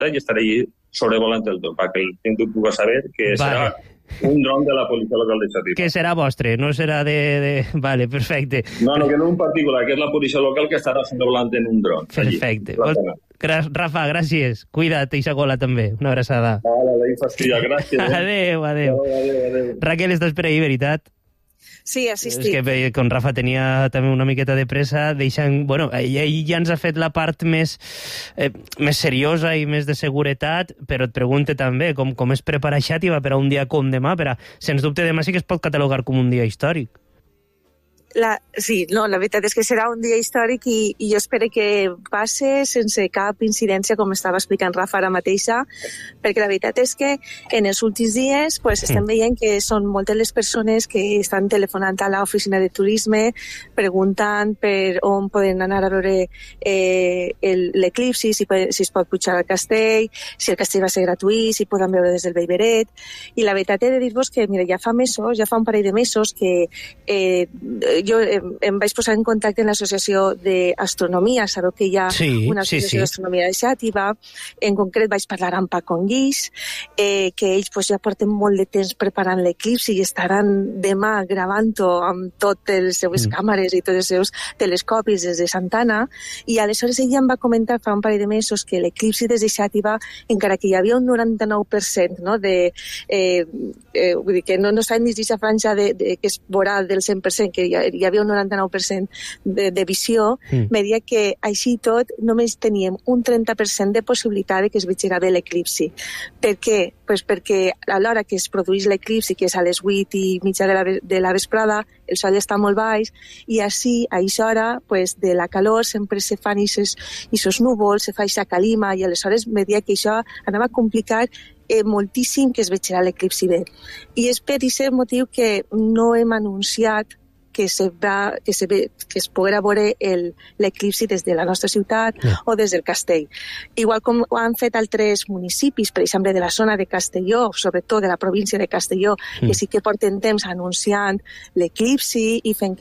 y estaré allí sobrevolant el dron, para que el gente pueda saber que serà un dron de la policia local de Xàtiva. Que serà vostre, no serà de... Vale, perfecte. No, que no un particular, que és la policia local que estarà sobrevolant en un dron. Perfecte. Rafa, gràcies. Cuida't, i Sagola també. Una abraçada. Vale, gràcies. Adéu. Raquel, estàs per ahí, veritat? Sí, assistit. És que con Rafa tenia també una miqueta de pressa, deixant... Bueno, ell ja ens ha fet la part més seriosa i més de seguretat, però et pregunte també com es prepara Xàtiva per a un dia com demà, sens dubte demà sí que es pot catalogar com un dia històric. Sí, no, la veritat és que serà un dia històric i jo espero que passe sense cap incidència, com estava explicant Rafa ara mateixa, perquè la veritat és que en els últims dies estem veient que són moltes les persones que estan telefonant a l'oficina de turisme preguntant per on poden anar a veure l'eclipsi, si es pot pujar al castell, si el castell va ser gratuït, si poden veure des del Bellveret. I la veritat he de dir-vos que, mira, ja fa un parell de mesos que jo em vaig posar en contacte amb l'associació d'astronomia, sabeu que hi ha una associació d'astronomia de Xàtiva, en concret vaig parlar amb Paco Anguix, que ells ja porten molt de temps preparant l'eclipsi i estaran demà gravant-ho amb totes les seves càmeres i tots els seus telescopis des de Santana, i aleshores ella em va comentar fa un parell de mesos que l'eclipsi des de Xàtiva, encara que hi havia un 99%, no, vull dir que no estava ni aquesta franja que es veurà del 100%, que hi havia un 99% de visió, me deia que així tot només teníem un 30% de possibilitat de que es veiera bé l'eclipsi. Per què? Perquè a l'hora que es produeix l'eclipsi, que és a les 8:30 de la vesprada, el sol està molt baix i així, a aquesta hora, de la calor sempre se fan aquests núvols, se fa aquesta calima, i aleshores me deia que això anava a complicar moltíssim que es veiera l'eclipsi bé. I és per aquest motiu que no hem anunciat que es poguera veure l'eclipsi des de la nostra ciutat o des del castell. Igual com ho han fet altres municipis, per exemple, de la zona de Castelló, sobretot de la província de Castelló, que sí que porten temps anunciant l'eclipsi i fent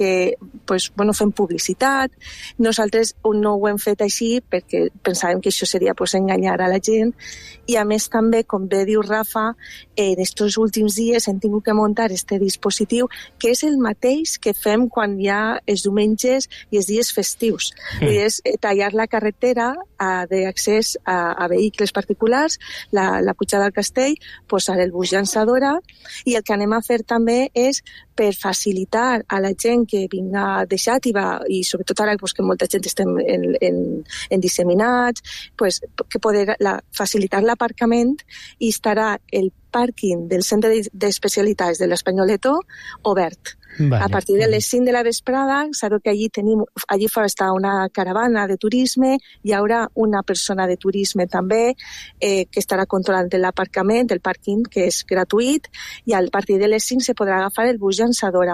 publicitat. Nosaltres no ho hem fet així perquè pensàvem que això seria enganyar a la gent, i a més també, com bé diu Rafa, en aquests últims dies hem tingut que muntar aquest dispositiu, que és el mateix que fem quan hi ha els diumenges i els dies festius. És tallar la carretera d'accés a vehicles particulars, la pujada al castell, posar el bus llançadora, i el que anem a fer també és, per facilitar a la gent que vinga de Xàtiva, i sobretot ara que molta gent estem en disseminats, que poder facilitar l'aparcament, i estarà el pàrquing del centre d'especialitats de l'Espanyoleto obert. A partir de les 5 de la vesprada, sabeu que allí fora està una caravana de turisme, hi haurà una persona de turisme també que estarà controlant l'aparcament, el pàrquing, que és gratuït, i a partir de les 5 se podrà agafar el bus llançadora.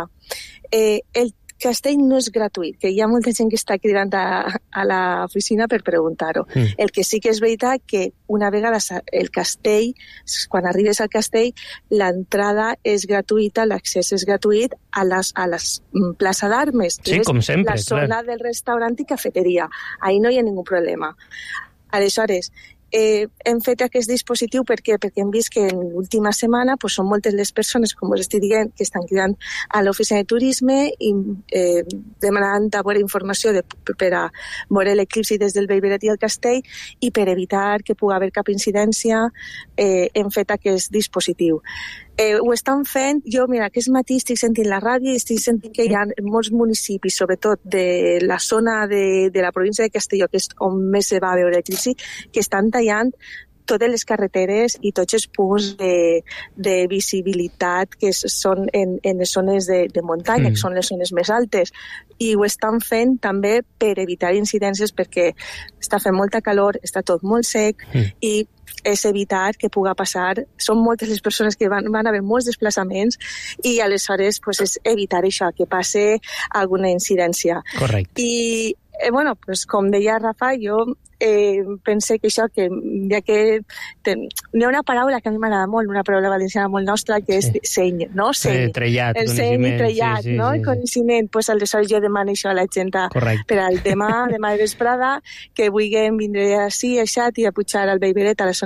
El castell no és gratuït, que hi ha molta gent que està cridant a l'oficina per preguntar-ho. El que sí que és veritat que una vegada el castell, quan arribes al castell, l'entrada és gratuïta, l'accés és gratuït a la plaça d'armes, que és la zona del restaurant i cafeteria. Ahí no hi ha ningú problema. Aleshores, hem fet aquest dispositiu perquè hem vist que en l'última setmana són moltes les persones, com us estic dient, que estan cridant a l'oficina de turisme i demanant a veure informació per a veure l'eclipsi des del Bellveret i el castell, i per evitar que pugui haver cap incidència hem fet aquest dispositiu. Ho estan fent, mira, aquest matí estic sentint la ràdio i estic sentint que hi ha molts municipis, sobretot de la zona de la província de Castelló, que és on més se va veure l'eclipsi, que estan tallant totes les carreteres i tots els punts de visibilitat que són en les zones de muntanya, que són les zones més altes. I ho estan fent també per evitar incidències, perquè està fent molta calor, està tot molt sec, i és evitar que pugui passar. Són moltes les persones que van haver molts desplaçaments, i aleshores és evitar això, que passi alguna incidència. Correcte. I bueno, pues, com deia Rafa, jo pense que això, que ja que hi ha una paraula que a mi m'agrada molt, una paraula valenciana molt nostra, que és seny, no? Seny. Trellat, el seny i trellat, no? El coneixement. Pues aleshores jo demano això a la gent per al demà de vesprada, que vulguin vindre així, a Xat i a pujar al Vell Beret a la zona